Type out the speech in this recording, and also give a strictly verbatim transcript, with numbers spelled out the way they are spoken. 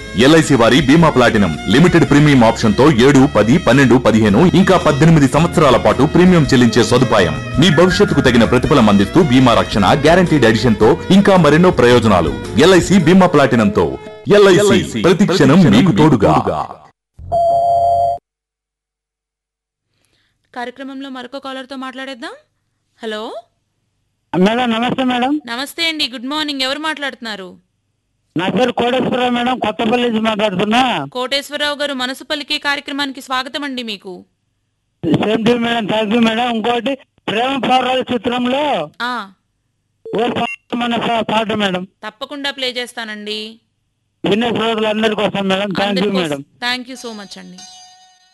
LIC వారి బీమా platinum limited premium option తో ఏడు పది పన్నెండు పదిహేను ఇంకా పద్దెనిమిది సంవత్సరాల పాటు ప్రీమియం చెల్లించే సదుపాయం. మీ భవిష్యత్తుకు తగిన ప్రతిఫలం అందిస్తూ బీమా రక్షణ, గ్యారంటీడ్ ఎడిషన్ తో ఇంకా మరెన్నో ప్రయోజనాలు. ఎల్ఐసి బీమా ప్లాటినం తో ఎల్ఐసి ప్రతి క్షణం మీకు తోడుగా. కార్యక్రమంలో మరొక కాలర్ తో మాట్లాడేద్దాం. హలో మేడం, నమస్తే మేడం. నమస్తే అండి, గుడ్ మార్నింగ్. ఎవరు మాట్లాడుతున్నారు? నా పేరు కోటేశ్వరరావు మేడం, కొత్తపల్లి నుంచి మాట్లాడుతున్నా. కోటేశ్వరరావు గారు, మనసు పలికే కార్యక్రమానికి స్వాగతం అండి. మీకు same to madam, thank you madam. ఇంకోటి ప్రేమ పౌరాల చిత్రంలో ఆ ఓ మన పాట మేడం తప్పకుండా ప్లే చేస్తానండి. వినే శ్రోతలందరి కోసం madam. Thank you madam. Thank you so much అండి.